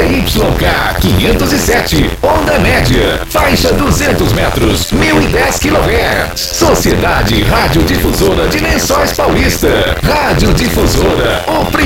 ZYK 507, onda média, faixa 200 metros, 1010 kHz. Sociedade Radiodifusora de Lençóis Paulista. Rádio Difusora, o